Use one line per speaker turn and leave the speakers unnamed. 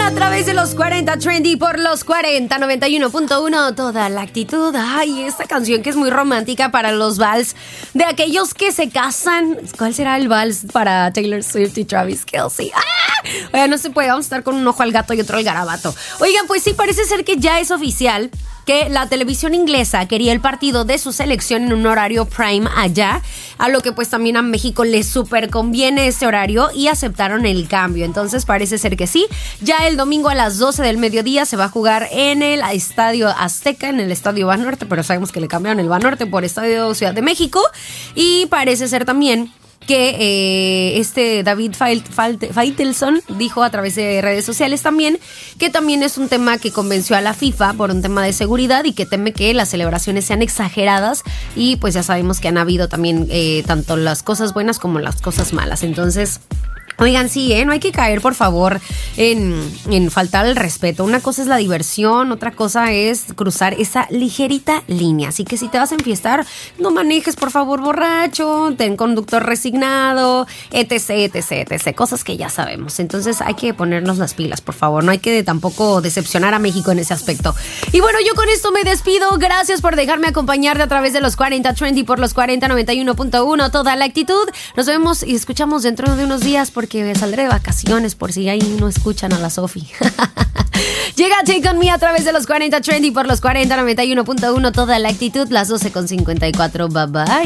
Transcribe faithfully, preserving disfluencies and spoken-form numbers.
a través de los cuarenta Trendy por los cuarenta noventa y uno punto uno. Toda la actitud. Ay, esta canción que es muy romántica para los vals de aquellos que se casan. ¿Cuál será el vals para Taylor Swift y Travis Kelce? ¡Ah! Oigan, no se puede. Vamos a estar con un ojo al gato y otro al garabato. Oigan, pues sí, parece ser que ya es oficial que la televisión inglesa quería el partido de su selección en un horario prime allá, a lo que pues también a México le súper conviene este horario y aceptaron el cambio. Entonces parece ser que sí. Ya el domingo a las doce del mediodía se va a jugar en el Estadio Azteca, en el Estadio Banorte, pero sabemos que le cambiaron el Banorte por Estadio Ciudad de México. Y parece ser también que eh, este David Faitelson dijo a través de redes sociales también que también es un tema que convenció a la FIFA por un tema de seguridad y que teme que las celebraciones sean exageradas, y pues ya sabemos que han habido también eh, tanto las cosas buenas como las cosas malas. Entonces, oigan, sí, ¿eh? No hay que caer, por favor, en, en faltar el respeto. Una cosa es la diversión, otra cosa es cruzar esa ligerita línea. Así que si te vas a enfiestar, no manejes, por favor, borracho, ten conductor resignado, etc, etc, etc. Cosas que ya sabemos. Entonces hay que ponernos las pilas, por favor. No hay que tampoco decepcionar a México en ese aspecto. Y bueno, yo con esto me despido. Gracias por dejarme acompañarte a través de los cuarenta Trendy por los cuarenta noventa y uno punto uno. Toda la actitud. Nos vemos y escuchamos dentro de unos días porque que saldré de vacaciones por si ahí no escuchan a la Sofi. Llega Take On Me a través de los cuarenta Trendy por los cuarenta noventa y uno punto uno. Toda la actitud, las doce con cincuenta y cuatro. Bye bye.